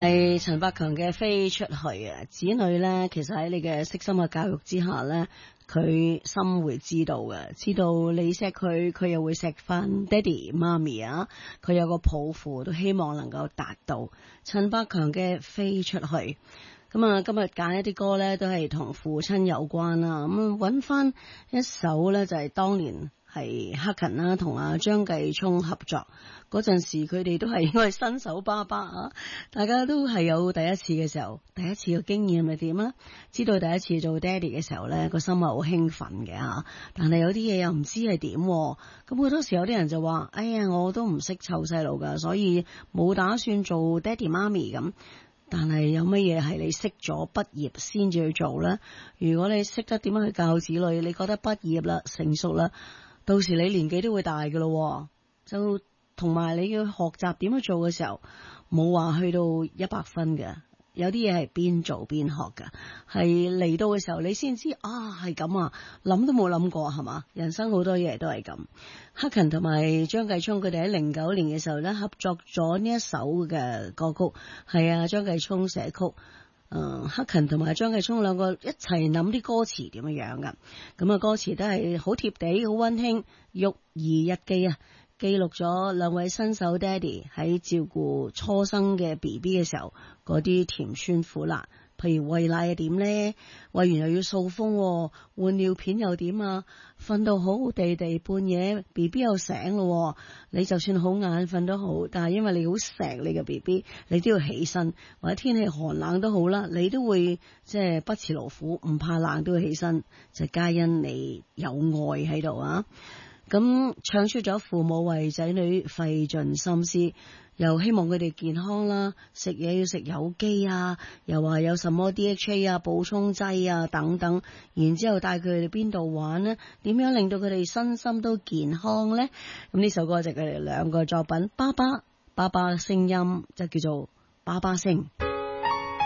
係陳百強嘅飛出去啊！子女咧，其實喺你嘅悉心嘅教育之下咧，佢心會知道嘅，知道你錫佢，佢又會錫翻爹哋媽咪啊！佢有個抱負，都希望能夠達到。陳百強嘅飛出去，咁啊，今日揀一啲歌咧，都係同父親有關啦。咁揾翻一首咧，就係當年係克勤啦，同阿張繼聰合作嗰陣時，佢哋都係應該係新手爸爸啊！大家都係有第一次嘅時候，第一次嘅經驗係點啦？知道第一次做爹哋嘅時候咧，個心係好興奮嘅吓，但係有啲嘢又唔知係點。咁好多時有啲人就話：哎呀，我都唔識湊細路噶，所以冇打算做爹哋媽咪咁。但係有乜嘢係你識咗畢業先至去做呢？如果你識得點樣去教子女，你覺得畢業啦、成熟啦，到時你年紀都會大噶咯，就同埋你要學習點樣做嘅時候，冇話去到100分嘅，有啲嘢係邊做邊學噶，係嚟到嘅時候你先知啊，係咁啊，諗都冇諗過係嘛？人生好多嘢都係咁。克勤同埋張繼聰佢哋喺09年嘅時候咧，合作咗呢一首嘅歌曲，係啊，張繼聰寫曲。克勤同埋張繼聰兩個一齊諗啲歌詞點樣噶，咁啊歌詞都係好貼地、好溫馨。育兒日記啊，記錄咗兩位新手爹哋喺照顧初生嘅 BB 嘅時候嗰啲甜酸苦辣。譬如餵奶係點呢？餵完又要掃風，換尿片又點啊？瞓到好地地，半夜 BB 又醒咯，你就算好眼瞓都好，但係因為你好錫你嘅 BB，你都要起身，或者天氣寒冷都好啦，你都會即係不辭勞苦，唔怕冷都要起身，就皆因你有愛喺度啊！咁唱出咗父母為仔女費盡心思，又希望佢哋健康啦，食嘢要食有機啊，又話有什麼 DHA 啊、補充劑啊等等，然之後帶佢哋邊度玩呢？點樣令到佢哋身心都健康呢？咁呢首歌就佢哋兩個作品，爸爸聲音就叫做爸爸聲。